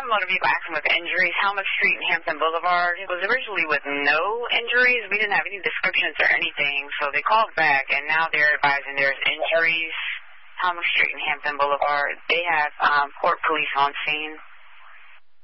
a motor vehicle accident with injuries, Helmut Street and Hampton Boulevard. It was originally with no injuries. We didn't have any descriptions or anything, so they called back, and now they're advising there's injuries, Helmut Street and Hampton Boulevard. They have Port Police on scene.